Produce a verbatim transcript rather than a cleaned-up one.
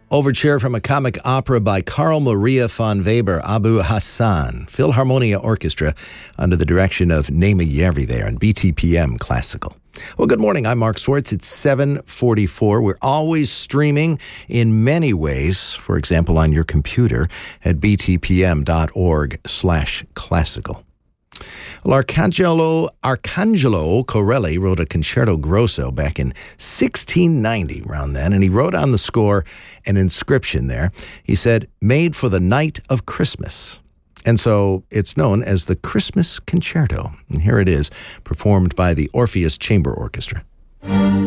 Overture from a comic opera by Carl Maria von Weber, Abu Hassan, Philharmonia Orchestra, under the direction of Naima Yervi there on B T P M Classical. Well, good morning. I'm Mark Swartz. It's seven forty-four. We're always streaming in many ways, for example, on your computer at btpm.org slash classical. Well, Arcangelo, Arcangelo Corelli wrote a Concerto Grosso back in sixteen ninety, around then, and he wrote on the score an inscription there. He said, "Made for the night of Christmas." And so it's known as the Christmas Concerto. And here it is, performed by the Orpheus Chamber Orchestra.